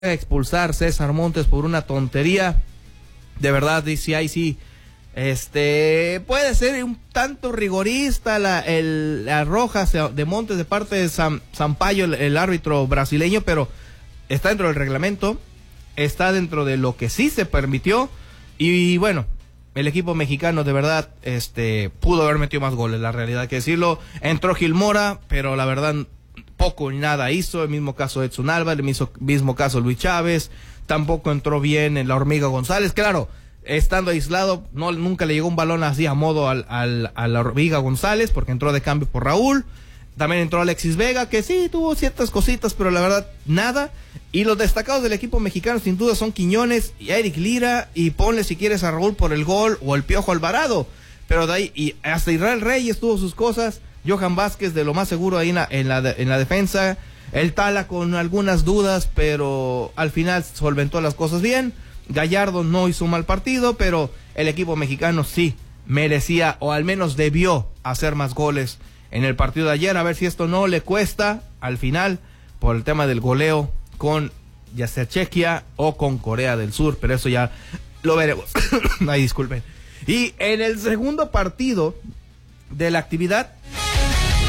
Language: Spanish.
expulsar César Montes por una tontería. De verdad, dice ahí sí, puede ser un tanto rigorista la roja de Montes de parte de Sampaio, el árbitro brasileño, pero está dentro del reglamento, está dentro de lo que sí se permitió, y bueno, el equipo mexicano de verdad pudo haber metido más goles, la realidad hay que decirlo. Entró Gil Mora, pero la verdad poco ni nada hizo. El mismo caso Edson Álvarez, el mismo caso Luis Chávez. Tampoco entró bien en la Hormiga González. Claro, estando aislado, nunca le llegó un balón así a modo a la Hormiga González, porque entró de cambio por Raúl. También entró Alexis Vega, que sí, tuvo ciertas cositas, pero la verdad, nada. Y los destacados del equipo mexicano, sin duda, son Quiñones y Eric Lira, y ponle si quieres a Raúl por el gol, o el Piojo Alvarado. Pero de ahí, y hasta Israel Reyes tuvo sus cosas. Johan Vázquez, de lo más seguro ahí en la defensa. El Tala con algunas dudas, pero al final solventó las cosas bien. Gallardo no hizo un mal partido, pero el equipo mexicano sí merecía, o al menos debió, hacer más goles en el partido de ayer. A ver si esto no le cuesta al final por el tema del goleo con ya sea Chequia o con Corea del Sur, pero eso ya lo veremos. Ay, disculpen. Y en el segundo partido de la actividad,